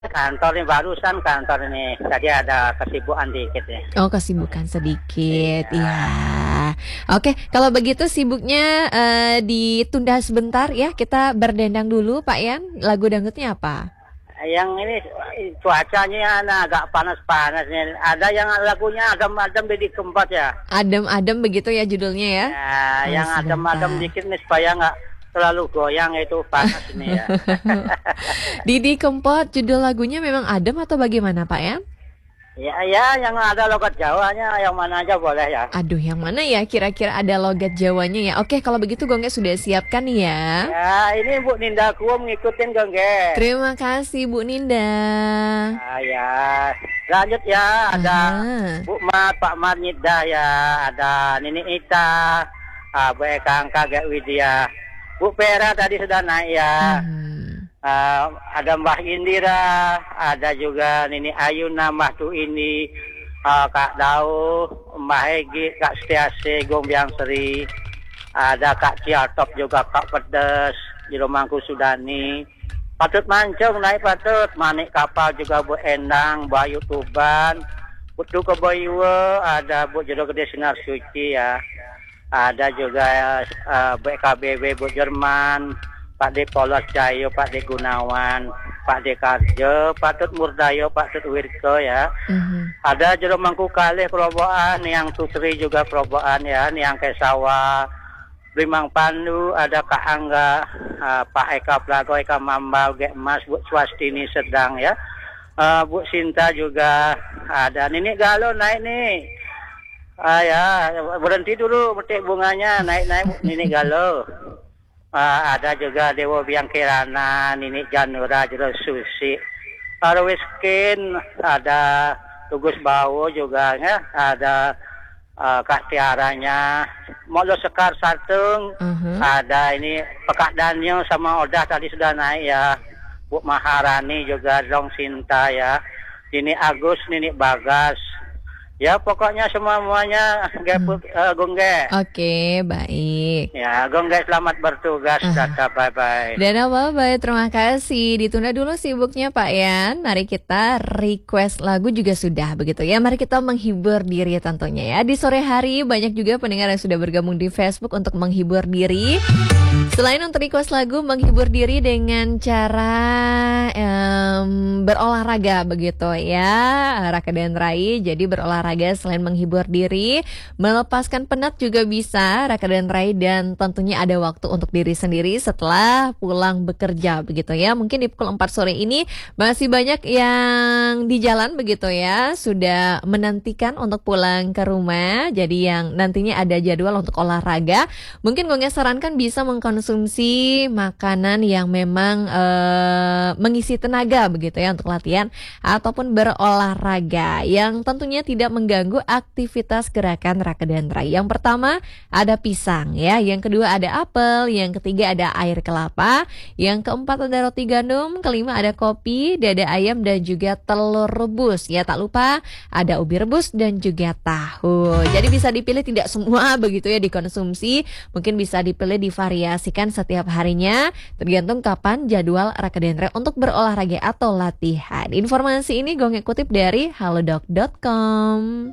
kantor nih, barusan kantor ini. Tadi ada kesibukan dikit ya. Oh, kesibukan sedikit. Iya. Ya. Oke, kalau begitu sibuknya ditunda sebentar ya. Kita berdendang dulu, Pak Yan. Lagu dangdutnya apa? Yang ini cuacanya agak panas-panas nih. Ada yang lagunya adem-adem di keempat ya. Adem-adem begitu ya judulnya ya. Ya, Oh, yang adem-adem sebentar. dikit nih supaya nggak terlalu goyang itu panas ini ya. Didi Kempot, judul lagunya memang adem atau bagaimana, Pak Yan? Ya, ya, yang ada logat Jawanya, yang mana aja boleh ya. Aduh, yang mana ya kira-kira ada logat Jawanya ya? Oke, kalau begitu gongnya sudah siapkan ya. Ya, ini Bu Ninda Kuom ngikutin gongge. Terima kasih Bu Ninda. Ya, lanjut ya. Ada Ah. Bu Mat, Pak Marnida ya. Ada Nini Ita, Bu Eka Angka, Gak Widya. Bu Pera tadi sudah naik ya. Hmm. Ada Mbah Indira, ada juga Nini Ayuna, Mbah Tu ini, Kak Dau, Mbah Hegi, Kak Setiase, Gombyang Seri, ada Kak Ciatop juga, Kak Pedes, Jiromangku Sudani, Patut Mancung naik Patut, Manik Kapal juga Bu Endang, Bu Ayu Tuban, Bu Duko Boywe, ada Bu Jodoh Gede Sinar Suci ya, ada juga BKBB Bu Jerman, Pak D Polos Cayo, Pak D Gunawan, Pak D Karjo, Pak Tut Murdayo, Pak Tut Wirko ya. Mhm. Ada Jero Mangku Kalih Peroboan, yang Tutri juga Peroboan ya, yang Kesawa, Brimang Pandu, ada Kak Angga, Pak Eka Plago, Eka Mambal, Gek Mas, Bu Swastini Sedang ya. Bu Sinta juga ada. Nini Galo naik nih. Ya, berhenti dulu petik bunganya, naik-naik Bu Nini Galo. Ada juga Dewo Biang Kirana, Nini Janura, Jero Susi, Arwiskin, ada Tugus Bawo juga ya, ada Kak Tiaranya, Molo Sekar Sartung, Mhm. ada ini Pekak Danyo sama Odah tadi sudah naik ya, Bu Maharani juga, Dong Sinta ya, Nini Agus, Nini Bagas, ya pokoknya semuanya Gongge. Oke, baik. Ya, Gongge selamat bertugas, Aha. Data, bye-bye. Dan apa-apa, terima kasih. Ditunda dulu sibuknya Pak Yan. Mari kita request lagu juga sudah begitu ya. Mari kita menghibur diri tentunya ya. Di sore hari banyak juga pendengar yang sudah bergabung di Facebook untuk menghibur diri. Selain untuk request lagu, menghibur diri dengan cara berolahraga begitu ya, Raka dan Rai. Jadi berolahraga selain menghibur diri, melepaskan penat juga bisa Raka dan Rai, dan tentunya ada waktu untuk diri sendiri setelah pulang bekerja begitu ya. Mungkin di pukul 4 sore ini masih banyak yang di jalan begitu ya, sudah menantikan untuk pulang ke rumah. Jadi yang nantinya ada jadwal untuk olahraga, mungkin gue sarankan bisa mengkonsumsi makanan yang memang mengisi tenaga begitu ya untuk latihan ataupun berolahraga yang tentunya tidak mengganggu aktivitas gerakan Raka dan Rai. Yang pertama ada pisang ya, yang kedua ada apel, yang ketiga ada air kelapa, yang keempat ada roti gandum, kelima ada kopi, dada ayam dan juga telur rebus. Ya tak lupa ada ubi rebus dan juga tahu. Jadi bisa dipilih, tidak semua begitu ya dikonsumsi, mungkin bisa dipilih divariasikan setiap harinya tergantung kapan jadwal Raka dan Rai untuk berolahraga atau latihan. Informasi ini Gongnya kutip dari halodoc.com.